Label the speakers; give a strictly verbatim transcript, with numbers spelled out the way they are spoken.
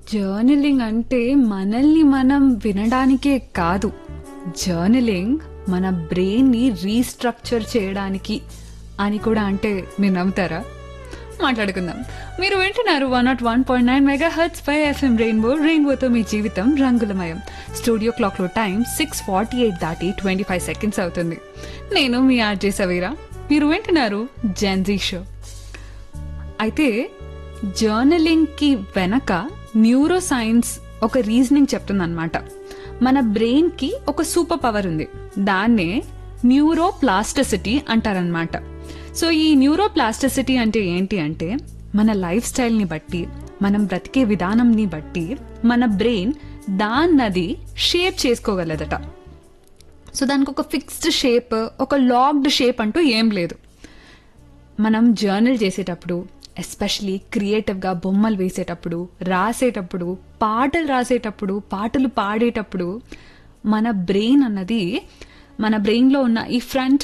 Speaker 1: Journaling అంటే మనల్ని మనం వినడానికే కాదు, జర్నలింగ్ మన బ్రెయిన్ ని రీస్ట్రక్చర్ చేయడానికి అని కూడా. అంటే మీరు నమ్ముతారా? మాట్లాడుకుందాం. మీరు వింటున్నారు one not one point nine mega hertz pi FM rainbow. రెయిన్బోతో మీ జీవితం రంగులమయం. స్టూడియో క్లాక్ లో టైం సిక్స్ ఫార్టీ ఎయిట్ దాటి ట్వంటీ ఫైవ్ సెకండ్స్ అవుతుంది. నేను మీ ఆర్జే సవీరా. మీరు వింటున్నారు జెన్జీ షో. అయితే జర్నలింగ్ కి వెనక న్యూరో సైన్స్ ఒక రీజనింగ్ చెప్తుందన్నమాట. మన బ్రెయిన్ కి ఒక సూపర్ పవర్ ఉంది, దాన్నే న్యూరో ప్లాస్టిసిటీ అంటారనమాట. సో ఈ న్యూరో ప్లాస్టిసిటీ అంటే ఏంటి అంటే, మన లైఫ్ స్టైల్ని బట్టి, మనం బ్రతికే విధానంని బట్టి మన బ్రెయిన్ దాన్నది షేప్ చేసుకోగలదట. సో దానికి ఒక ఫిక్స్డ్ షేప్, ఒక లాక్డ్ షేప్ అంటూ ఏం లేదు. మనం జర్నల్ చేసేటప్పుడు, ఎస్పెషలీ క్రియేటివ్గా బొమ్మలు వేసేటప్పుడు, రాసేటప్పుడు, పాటలు రాసేటప్పుడు, పాటలు పాడేటప్పుడు మన బ్రెయిన్ అన్నది, మన బ్రెయిన్లో ఉన్న ఈ ఫ్రంట్